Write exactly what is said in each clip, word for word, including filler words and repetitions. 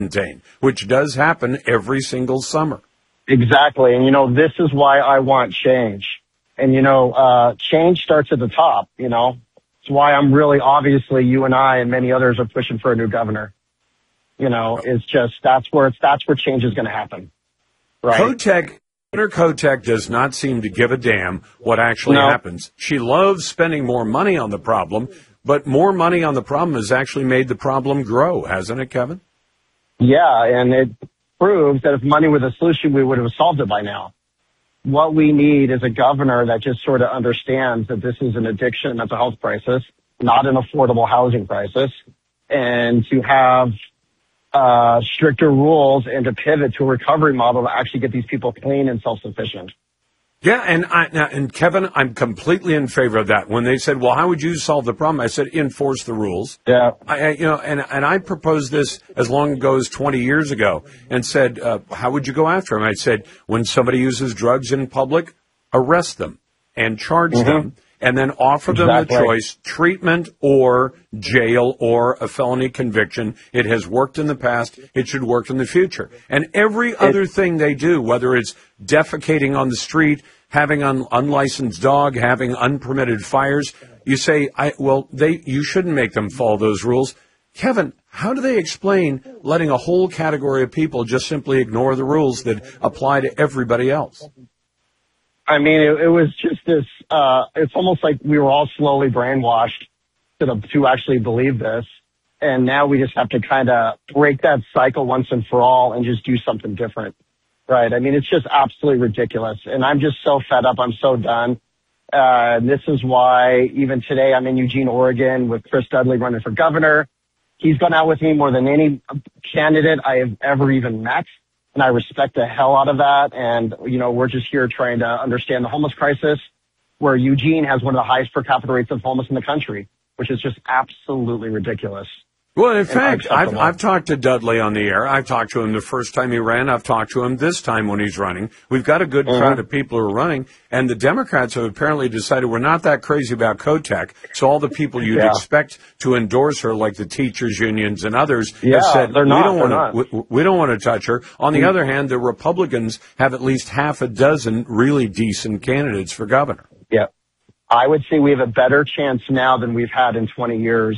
which does happen every single summer. Exactly. And, you know, this is why I want change. And, you know, uh, change starts at the top, you know. It's why I'm really, obviously, you and I and many others are pushing for a new governor. You know, it's just, that's where it's, that's where change is going to happen. Right. Kotek, Governor Kotek does not seem to give a damn what actually no. happens. She loves spending more money on the problem, but more money on the problem has actually made the problem grow, hasn't it, Kevin? Yeah, and it proves that if money were the solution, we would have solved it by now. What we need is a governor that just sort of understands that this is an addiction, mental health crisis, not an affordable housing crisis, and to have uh stricter rules and to pivot to a recovery model to actually get these people clean and self-sufficient. Yeah, and I, and Kevin, I'm completely in favor of that. When they said, "Well, how would you solve the problem?" I said, "Enforce the rules." Yeah, I, I you know, and and I proposed this as long ago as twenty years ago, and said, uh, "How would you go after them?" I said, "When somebody uses drugs in public, arrest them and charge mm-hmm. them, and then offer exactly. them the choice: treatment or jail or a felony conviction. It has worked in the past; it should work in the future." And every other thing they do, whether it's defecating on the street, having an unlicensed dog, having unpermitted fires, you say, I, well, they, you shouldn't make them follow those rules. Kevin, how do they explain letting a whole category of people just simply ignore the rules that apply to everybody else? I mean, it, it was just this, uh, it's almost like we were all slowly brainwashed to, the, to actually believe this. And now we just have to kind of break that cycle once and for all and just do something different. Right. I mean, it's just absolutely ridiculous. And I'm just so fed up. I'm so done. Uh, this is why even today I'm in Eugene, Oregon with Chris Dudley running for governor. He's gone out with me more than any candidate I have ever even met. And I respect the hell out of that. And, you know, we're just here trying to understand the homeless crisis, where Eugene has one of the highest per capita rates of homeless in the country, which is just absolutely ridiculous. Well, in fact, I've, I've talked to Dudley on the air. I've talked to him the first time he ran. I've talked to him this time when he's running. We've got a good mm-hmm. crowd of people who are running, and the Democrats have apparently decided we're not that crazy about Kotek. So all the people you'd yeah. expect to endorse her, like the teachers' unions and others, yeah, have said they're not, we don't want to. We, we don't want to touch her. On the mm-hmm. other hand, the Republicans have at least half a dozen really decent candidates for governor. Yeah, I would say we have a better chance now than we've had in twenty years.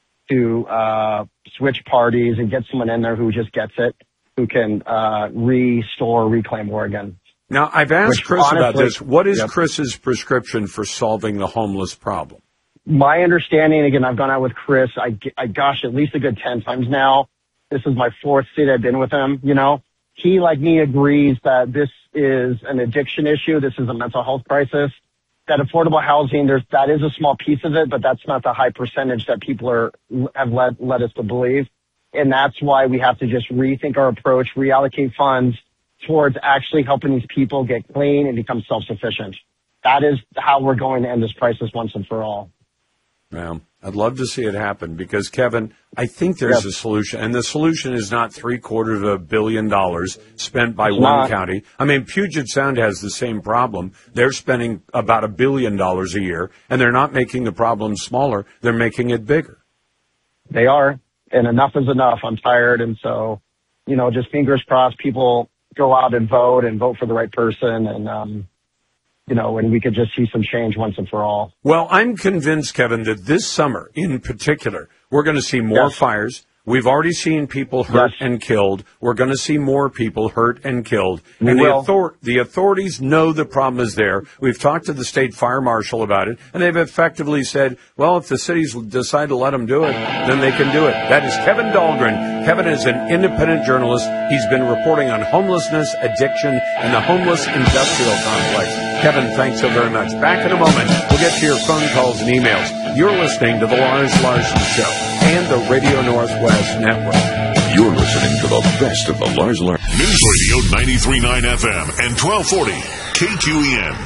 To uh switch parties and get someone in there who just gets it, who can uh restore, reclaim Oregon. Now, I've asked Which, Chris honestly, about this. What is yep. Chris's prescription for solving the homeless problem? My understanding, again, I've gone out with Chris, I, I gosh, at least a good ten times now. This is my fourth city I've been with him, you know. He, like me, agrees that this is an addiction issue. This is a mental health crisis. That affordable housing, there's, that is a small piece of it, but that's not the high percentage that people are, have led, led us to believe. And that's why we have to just rethink our approach, reallocate funds towards actually helping these people get clean and become self-sufficient. That is how we're going to end this crisis once and for all. Well, I'd love to see it happen because, Kevin, I think there's yep. a solution. And the solution is not three quarters of a billion dollars spent by it's one not. county. I mean, Puget Sound has the same problem. They're spending about a billion dollars a year, and they're not making the problem smaller. They're making it bigger. They are. And enough is enough. I'm tired. And so, you know, just fingers crossed people go out and vote and vote for the right person. And, um, you know, and we could just see some change once and for all. Well, I'm convinced, Kevin, that this summer in particular, we're going to see more yes. fires. We've already seen people hurt yes. and killed. We're going to see more people hurt and killed. We and the, will. author- the authorities know the problem is there. We've talked to the state fire marshal about it, and they've effectively said, well, if the cities decide to let them do it, then they can do it. That is Kevin Dahlgren. Kevin is an independent journalist. He's been reporting on homelessness, addiction, and the homeless industrial complex. Kevin, thanks so very much. Back in a moment, we'll get to your phone calls and emails. You're listening to The Lars Larson Show and the Radio Northwest Network. You're listening to the best of the Lars Larson. News Radio ninety-three point nine F M and twelve forty K Q E N.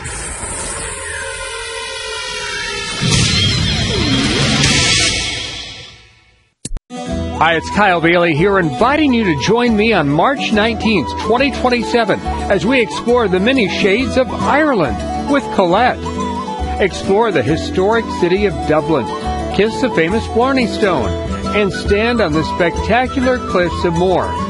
Hi, it's Kyle Bailey here, inviting you to join me on March nineteenth, twenty twenty-seven, as we explore the many shades of Ireland with Colette. Explore the historic city of Dublin, kiss the famous Blarney Stone, and stand on the spectacular cliffs of Moore.